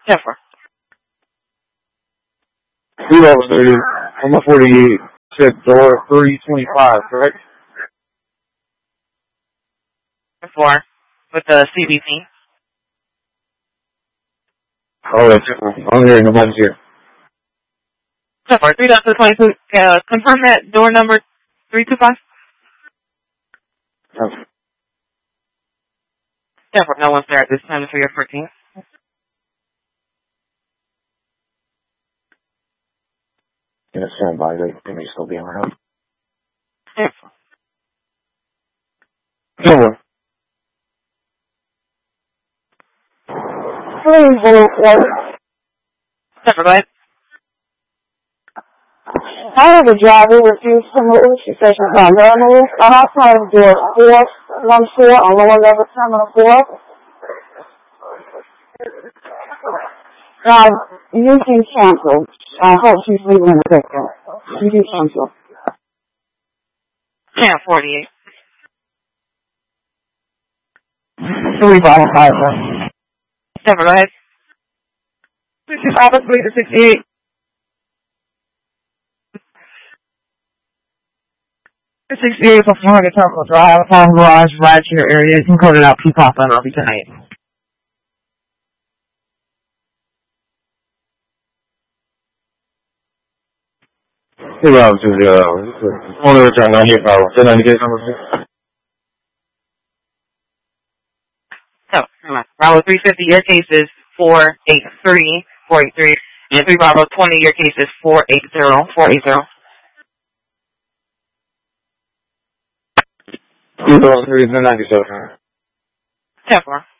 10-4. 330, on my 48, said door 325, correct? 4 with the CBP. Oh, that's I'm hearing nobody's here. 10-4. 3 down to the 22. Confirm that door number 325. 10-4. No one's there at this time for your 14. Yeah, stand by. They may still be around. 10-4. No more. Please, little boy. 10-4. Go ahead. I have a driver refused to move. She says she's not going to move. I'm outside of door 414 on lower level terminal 4. You can cancel. I hope she's leaving in a second. You can cancel. 10-48. 355. 10-4. Go ahead. 65 to 68. 68 for 400 Terminal Drive, upon garage, right to your area. You can code it out, P-Pop, and I'll be tonight. Hey, Rob, this is, only return 98 power. 1098 number. So, Bravo 350, your case is 483, and 3 Bravo 20, your case is 480. 203 is 97. 10-4.